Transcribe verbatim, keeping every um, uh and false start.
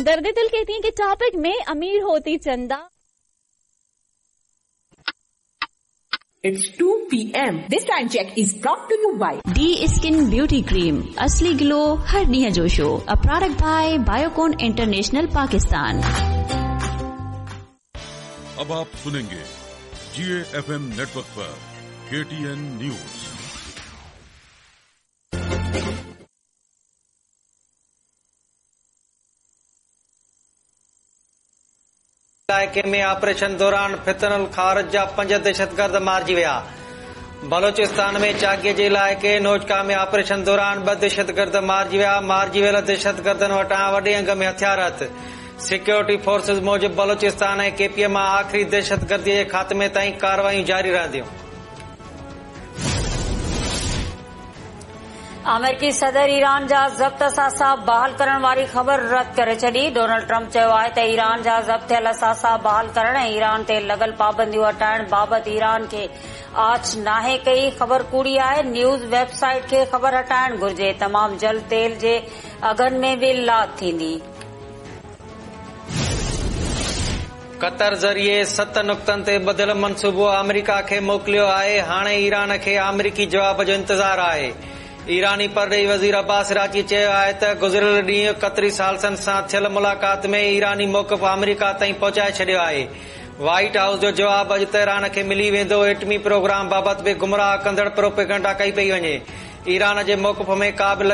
दर्द दिल कहती हैं कि टॉपिक में अमीर होती चंदा। It's two p m This time check is brought to you by D skin beauty cream, असली ग्लो हर ॾींहं जो show, a product by Biocon international Pakistan. अब आप सुनेंगे जीए एफएम नेटवर्क पर केटीएन न्यूज। इलाइक़े में ऑपरेशन दौरान फितनुल खारिज जा पंज दहशतगर्द मारिजी विया। बलोचिस्तान में चाकीअ जे इलाइक़े नोजका में ऑपरेशन दौरान ॿ दहशतगर्द मारिजी विया। मारिजी वियल दहशतगर्दनि वटां वॾे अंग में हथियार हथ। सिक्योरिटी फोर्सेस मूजिब बलोचिस्तान ऐं केपीअ मां आख़िरी दहशतगर्दीअ जे ख़ात्मे ताईं कार्रवायूं जारी रहंदियूं। अमेरिकी सदर ईरान जा ज़ब्त असासा बहाल करण वारी ख़बर रद्द करे छॾी। डोनाल्ड ट्रम्प चयो आहे त ईरान जा ज़ब्त थियल असासा बहाल करण ऐं ईरान ते लॻल पाबंदियूं हटाइण बाबति ईरान खे आछ नाहे कई। ख़बर कूड़ी आहे। न्यूज़ वेबसाइट खे ख़बर हटाइण घुर्जे। तमामु जल्द तेल जे अघनि में बि लाद थींदी। क़तर ज़रिए सत नुक़्तनि ते ॿधियल मनसूबो अमेरिका खे मोकिलियो आहे। हाणे ईरान खे अमेरिकी जवाब जो इंतज़ारु आहे। ईरानी परॾेही वज़ीर अब्बास राची चयो आहे त गुज़िरियल ॾींहुं क़तरी सालसनि सां थियल मुलाक़ात में ईरानी मौक़िफ़ अमेरिका ताईं पहुचाए छॾियो आहे। व्हाइट हाउस जो जवाब अॼु तेहरान खे मिली वेंदो। एटमी प्रोग्राम बाबति बि गुमराह कंदड़ प्रोपेगेंडा कई पई वञे। ईरान जे मौक़िफ़ में का बि